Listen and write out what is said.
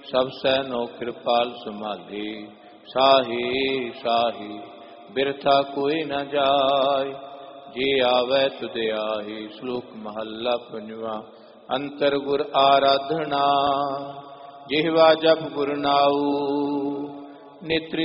ਸਭ ਸੈਨੋ ਕਿਰਪਾਲ ਸੰਭਾਲੀ। ਸਾਹੀ ਸਾਹੀ ਬਿਰਥਾ ਕੋਈ ਨ ਜਾਏ, ਜੇ ਆਵੈ ਤੁਧ ਆਹੀ। ਸ਼ਲੋਕ ਮਹੱਲਾ ਪੰਜਵਾਂ। ਅੰਤਰ ਗੁਰ ਆਰਾਧਨਾ, ਜਿਹਵਾ ਜਪ ਗੁਰ ਨਾਉ। ਨੇਤਰੀ